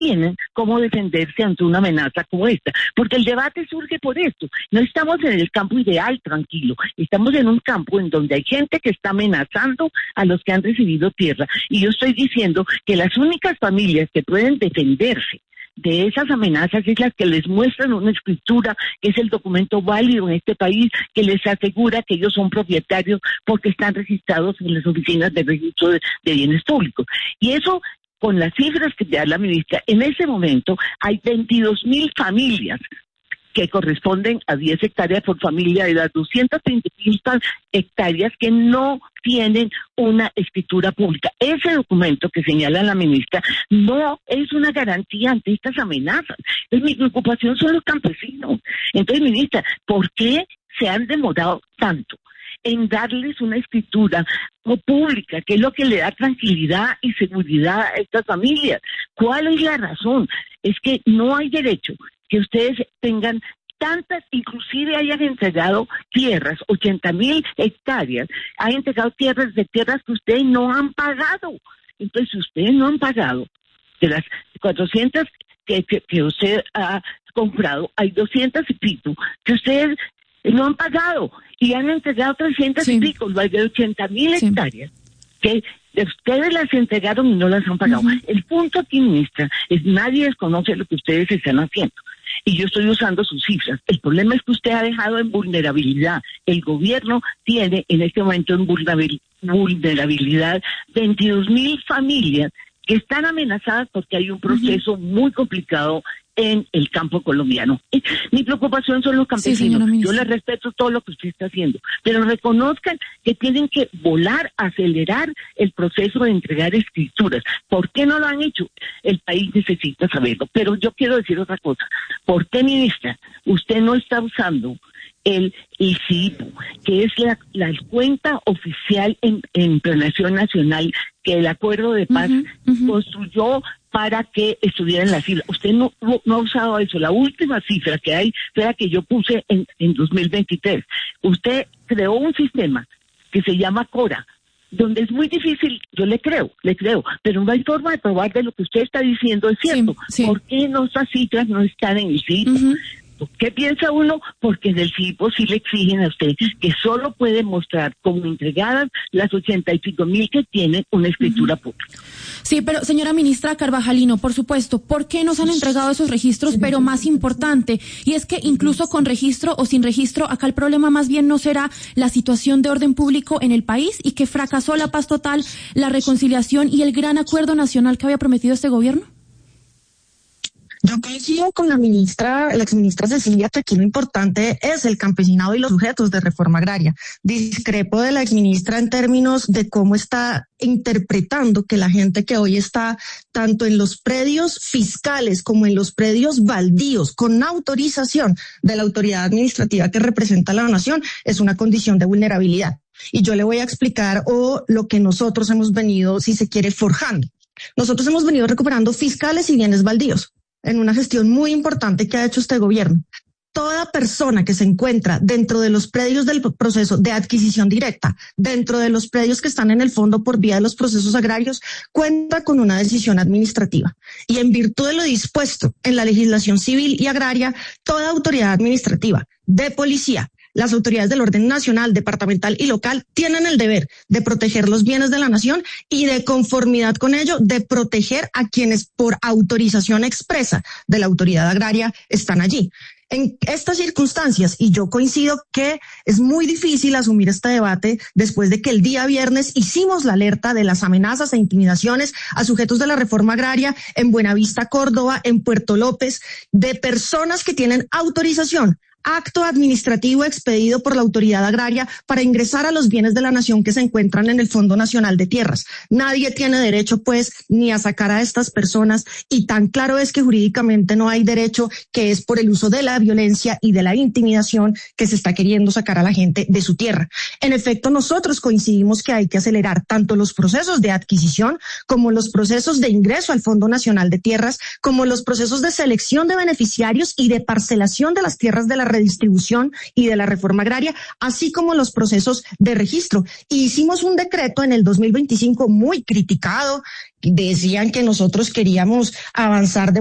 tienen cómo defenderse ante una amenaza como esta, porque el debate surge por esto. No estamos en el campo ideal, tranquilo, estamos en un campo en donde hay gente que está amenazando a los que han recibido tierra, y yo estoy diciendo que las únicas familias que pueden defenderse de esas amenazas es las que les muestran una escritura, que es el documento válido en este país, que les asegura que ellos son propietarios porque están registrados en las oficinas de registro de bienes públicos. Y eso, con las cifras que da la ministra, en ese momento hay 22,000 familias que corresponden a 10 hectáreas por familia, de las 230 hectáreas que no tienen una escritura pública. Ese documento que señala la ministra no es una garantía ante estas amenazas. Mi preocupación son los campesinos. Entonces, ministra, ¿por qué se han demorado tanto en darles una escritura pública, que es lo que le da tranquilidad y seguridad a estas familias? ¿Cuál es la razón? Es que no hay derecho que ustedes tengan tantas, inclusive hayan entregado tierras, 80,000 hectáreas, hayan entregado tierras que ustedes no han pagado. Entonces, si ustedes no han pagado, de las 400 que usted ha comprado, hay 200 y pico que ustedes no han pagado, y han entregado 300 y pico, hay de 80,000 hectáreas que ustedes las entregaron y no las han pagado. El punto aquí, ministra, es nadie desconoce lo que ustedes están haciendo, y yo estoy usando sus cifras. El problema es que usted ha dejado en vulnerabilidad. El gobierno tiene en este momento en vulnerabilidad 22,000 familias que están amenazadas porque hay un proceso muy complicado en el campo colombiano. Mi preocupación son los campesinos. Yo les respeto todo lo que usted está haciendo, pero reconozcan que tienen que acelerar el proceso de entregar escrituras. ¿Por qué no lo han hecho? El país necesita saberlo. Pero yo quiero decir otra cosa. ¿Por qué, ministra, usted no está usando el CIPO, que es la cuenta oficial en Planeación Nacional que el Acuerdo de Paz construyó para que estuvieran las cifras? Usted no ha usado eso. La última cifra que hay fue la que yo puse en 2023. Usted creó un sistema que se llama CORA, donde es muy difícil, yo le creo, pero no hay forma de probar de lo que usted está diciendo es cierto. Sí. ¿Por qué esas cifras no están en el CIPO? ¿Qué piensa uno? Porque en el CIPO sí le exigen a usted que solo puede mostrar como entregadas las 85,000 que tienen una escritura pública. Sí, pero señora ministra Carvajalino, por supuesto, ¿por qué nos han entregado esos registros? Pero más importante, y es que incluso con registro o sin registro, acá el problema más bien no será la situación de orden público en el país y que fracasó la paz total, la reconciliación y el gran acuerdo nacional que había prometido este gobierno. Yo coincido con la exministra Cecilia, que aquí lo importante es el campesinado y los sujetos de reforma agraria. Discrepo de la exministra en términos de cómo está interpretando que la gente que hoy está tanto en los predios fiscales como en los predios baldíos con autorización de la autoridad administrativa que representa a la nación es una condición de vulnerabilidad. Y yo le voy a explicar lo que nosotros hemos venido, si se quiere, forjando. Nosotros hemos venido recuperando fiscales y bienes baldíos en una gestión muy importante que ha hecho este gobierno. Toda persona que se encuentra dentro de los predios del proceso de adquisición directa, dentro de los predios que están en el fondo por vía de los procesos agrarios, cuenta con una decisión administrativa. Y en virtud de lo dispuesto en la legislación civil y agraria, toda autoridad administrativa, de policía, las autoridades del orden nacional, departamental y local tienen el deber de proteger los bienes de la nación y, de conformidad con ello, de proteger a quienes por autorización expresa de la autoridad agraria están allí. En estas circunstancias, y yo coincido que es muy difícil asumir este debate después de que el día viernes hicimos la alerta de las amenazas e intimidaciones a sujetos de la reforma agraria en Buenavista, Córdoba, en Puerto López, de personas que tienen autorización, acto administrativo expedido por la autoridad agraria para ingresar a los bienes de la nación que se encuentran en el Fondo Nacional de Tierras. Nadie tiene derecho, pues, ni a sacar a estas personas, y tan claro es que jurídicamente no hay derecho, que es por el uso de la violencia y de la intimidación que se está queriendo sacar a la gente de su tierra. En efecto, nosotros coincidimos que hay que acelerar tanto los procesos de adquisición como los procesos de ingreso al Fondo Nacional de Tierras, como los procesos de selección de beneficiarios y de parcelación de las tierras de la redistribución y de la reforma agraria, así como los procesos de registro. Hicimos un decreto en el 2025 muy criticado, decían que nosotros queríamos avanzar de